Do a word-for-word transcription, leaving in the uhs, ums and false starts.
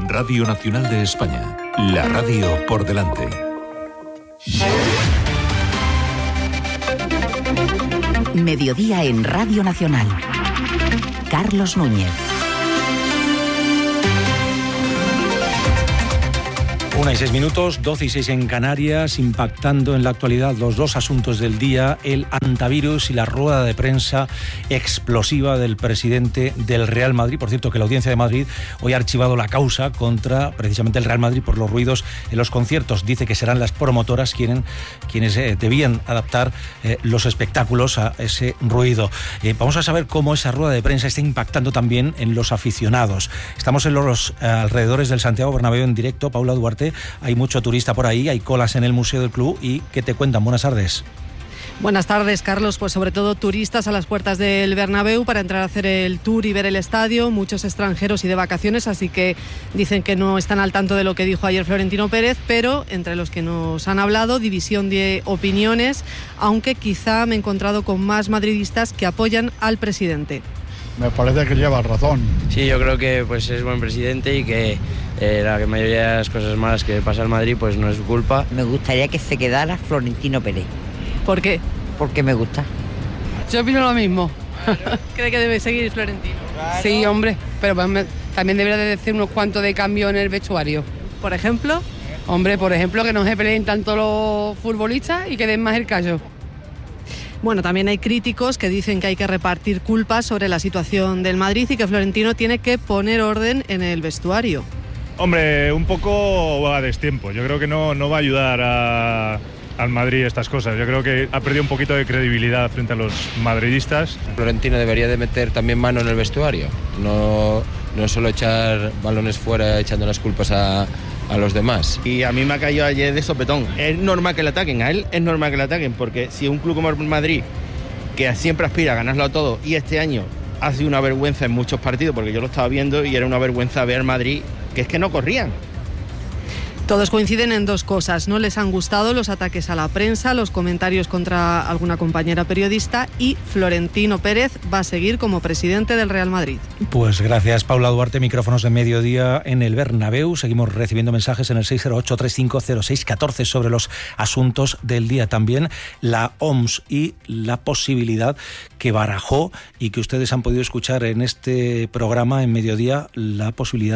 Radio Nacional de España, la radio por delante. Mediodía en Radio Nacional. Carlos Núñez. Una y seis minutos, doce y seis en Canarias, impactando en la actualidad los dos asuntos del día, el antivirus y la rueda de prensa explosiva del presidente del Real Madrid. Por cierto, que la Audiencia de Madrid hoy ha archivado la causa contra precisamente el Real Madrid por los ruidos en los conciertos. Dice que serán las promotoras quienes, quienes eh, debían adaptar eh, los espectáculos a ese ruido. Eh, vamos a saber cómo esa rueda de prensa está impactando también en los aficionados. Estamos en los eh, alrededores del Santiago Bernabéu en directo. Paula Duarte, hay mucho turista por ahí, hay colas en el Museo del Club. ¿Y qué te cuentan? Buenas tardes. Buenas tardes, Carlos. Pues sobre todo turistas a las puertas del Bernabéu para entrar a hacer el tour y ver el estadio, muchos extranjeros y de vacaciones, así que dicen que no están al tanto de lo que dijo ayer Florentino Pérez, pero entre los que nos han hablado, división de opiniones, aunque quizá me he encontrado con más madridistas que apoyan al presidente. Me parece que lleva razón. Sí, yo creo que pues es buen presidente y que eh, la mayoría de las cosas malas que pasa en Madrid pues no es su culpa. Me gustaría que se quedara Florentino Pérez. ¿Por qué? Porque me gusta. Yo opino lo mismo. ¿Cree que debe seguir Florentino? Claro. Sí, hombre, pero también debería de decir unos cuantos de cambio en el vestuario. ¿Por ejemplo? Hombre, por ejemplo, que no se peleen tanto los futbolistas y que den más el callo. Bueno, también hay críticos que dicen que hay que repartir culpas sobre la situación del Madrid y que Florentino tiene que poner orden en el vestuario. Hombre, un poco a destiempo. Yo creo que no, no va a ayudar a, al Madrid estas cosas. Yo creo que ha perdido un poquito de credibilidad frente a los madridistas. Florentino debería de meter también mano en el vestuario. No, no solo echar balones fuera echando las culpas a... a los demás. Y a mí me ha caído ayer de sopetón. Es normal que le ataquen, a él es normal que le ataquen, porque si un club como el Madrid, que siempre aspira a ganarlo todo, y este año ha sido una vergüenza en muchos partidos, porque yo lo estaba viendo y era una vergüenza ver Madrid, que es que no corrían. Todos coinciden en dos cosas. No les han gustado los ataques a la prensa, los comentarios contra alguna compañera periodista, y Florentino Pérez va a seguir como presidente del Real Madrid. Pues gracias, Paula Duarte. Micrófonos de mediodía en el Bernabéu. Seguimos recibiendo mensajes en el seis cero ocho, tres cinco cero seis uno cuatro sobre los asuntos del día. También la O M S y la posibilidad que barajó y que ustedes han podido escuchar en este programa en mediodía, la posibilidad